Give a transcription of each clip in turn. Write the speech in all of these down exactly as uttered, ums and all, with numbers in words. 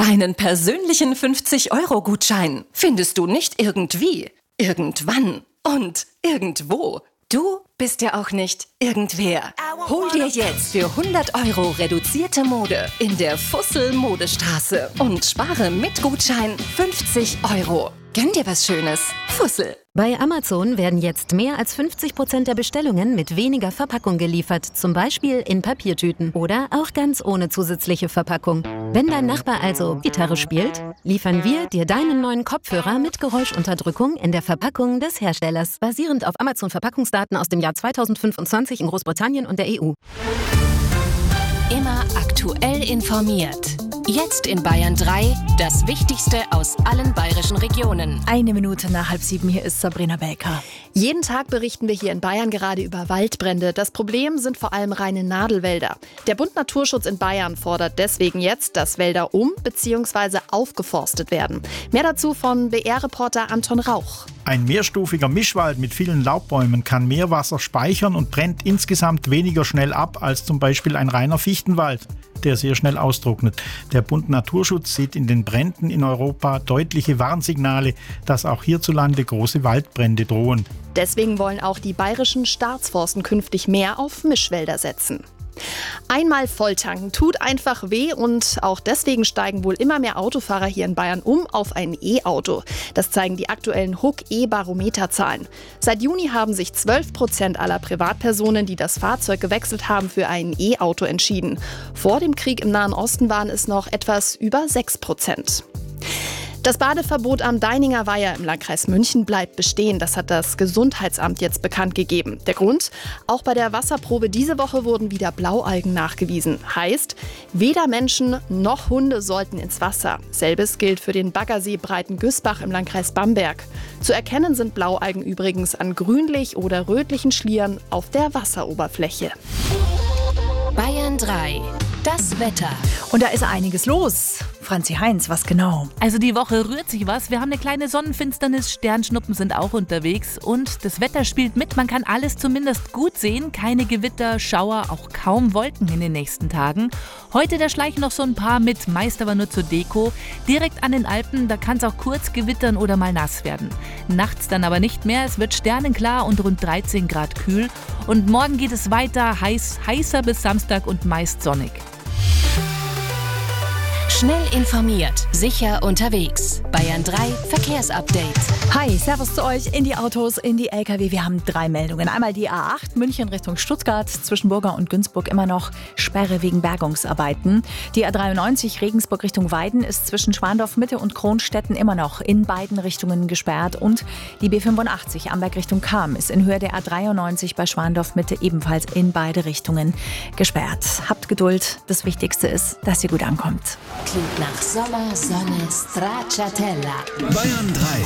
Deinen persönlichen fünfzig-Euro-Gutschein findest du nicht irgendwie, irgendwann und irgendwo. Du bist ja auch nicht irgendwer. Hol dir jetzt für hundert Euro reduzierte Mode in der Fussel Modestraße und spare mit Gutschein fünfzig Euro. Gönn dir was Schönes. Fussel. Bei Amazon werden jetzt mehr als fünfzig Prozent der Bestellungen mit weniger Verpackung geliefert, zum Beispiel in Papiertüten oder auch ganz ohne zusätzliche Verpackung. Wenn dein Nachbar also Gitarre spielt, liefern wir dir deinen neuen Kopfhörer mit Geräuschunterdrückung in der Verpackung des Herstellers, basierend auf Amazon-Verpackungsdaten aus dem Jahr zweitausendfünfundzwanzig in Großbritannien und der E U. Immer aktuell informiert. Jetzt in Bayern drei, das Wichtigste aus allen bayerischen Regionen. Eine Minute nach halb sieben, hier ist Sabrina Baker. Jeden Tag berichten wir hier in Bayern gerade über Waldbrände. Das Problem sind vor allem reine Nadelwälder. Der Bund Naturschutz in Bayern fordert deswegen jetzt, dass Wälder um- bzw. aufgeforstet werden. Mehr dazu von B R-Reporter Anton Rauch. Ein mehrstufiger Mischwald mit vielen Laubbäumen kann mehr Wasser speichern und brennt insgesamt weniger schnell ab als zum Beispiel ein reiner Fichtenwald, der sehr schnell austrocknet. Der Bund Naturschutz sieht in den Bränden in Europa deutliche Warnsignale, dass auch hierzulande große Waldbrände drohen. Deswegen wollen auch die bayerischen Staatsforsten künftig mehr auf Mischwälder setzen. Einmal volltanken tut einfach weh und auch deswegen steigen wohl immer mehr Autofahrer hier in Bayern um auf ein E-Auto. Das zeigen die aktuellen H U K-E-Barometerzahlen. Seit Juni haben sich zwölf Prozent aller Privatpersonen, die das Fahrzeug gewechselt haben, für ein E-Auto entschieden. Vor dem Krieg im Nahen Osten waren es noch etwas über sechs Prozent. Das Badeverbot am Deininger Weiher im Landkreis München bleibt bestehen. Das hat das Gesundheitsamt jetzt bekannt gegeben. Der Grund? Auch bei der Wasserprobe diese Woche wurden wieder Blaualgen nachgewiesen. Heißt, weder Menschen noch Hunde sollten ins Wasser. Selbes gilt für den Baggersee Breitengüßbach im Landkreis Bamberg. Zu erkennen sind Blaualgen übrigens an grünlich oder rötlichen Schlieren auf der Wasseroberfläche. Bayern drei. Das Wetter. Und da ist einiges los. Franzi Heinz, was genau? Also die Woche rührt sich was. Wir haben eine kleine Sonnenfinsternis, Sternschnuppen sind auch unterwegs und das Wetter spielt mit. Man kann alles zumindest gut sehen. Keine Gewitter, Schauer, auch kaum Wolken in den nächsten Tagen. Heute, da schleichen noch so ein paar mit, meist aber nur zur Deko. Direkt an den Alpen, da kann es auch kurz gewittern oder mal nass werden. Nachts dann aber nicht mehr. Es wird sternenklar und rund dreizehn Grad kühl. Und morgen geht es weiter heiß, heißer bis Samstag und meist sonnig. Schnell informiert, sicher unterwegs. Bayern drei Verkehrsupdate. Hi, servus zu euch in die Autos, in die L K W. Wir haben drei Meldungen. Einmal die A acht München Richtung Stuttgart, zwischen Burger und Günzburg immer noch Sperre wegen Bergungsarbeiten. Die A dreiundneunzig Regensburg Richtung Weiden ist zwischen Schwandorf Mitte und Kronstetten immer noch in beiden Richtungen gesperrt. Und die B fünfundachtzig Amberg Richtung Cham ist in Höhe der A dreiundneunzig bei Schwandorf Mitte ebenfalls in beide Richtungen gesperrt. Habt Geduld, das Wichtigste ist, dass ihr gut ankommt. Klingt nach Sommer, Sonne, Stracciatella. Bayern drei.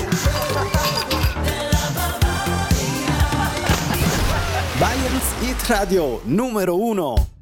Bayerns Hit Radio Numero Uno.